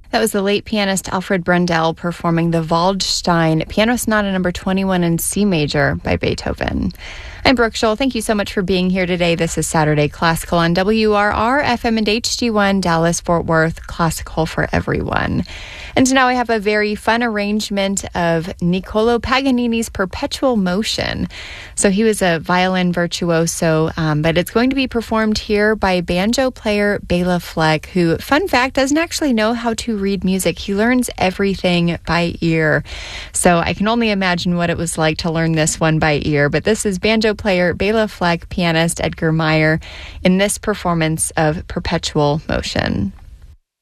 That was the late pianist Alfred Brendel performing the Waldstein Piano Sonata number 21 in C major by Beethoven. I'm Brooke Scholl. Thank you so much for being here today. This is Saturday Classical on WRR, FM and HD1, Dallas, Fort Worth, classical for everyone. And now I have a very fun arrangement of Niccolò Paganini's Perpetual Motion. So he was a violin virtuoso, but it's going to be performed here by banjo player Bela Fleck, who, fun fact, doesn't actually know how to read music. He learns everything by ear. So I can only imagine what it was like to learn this one by ear. But this is banjo player Bela Fleck, pianist Edgar Meyer, in this performance of Perpetual Motion.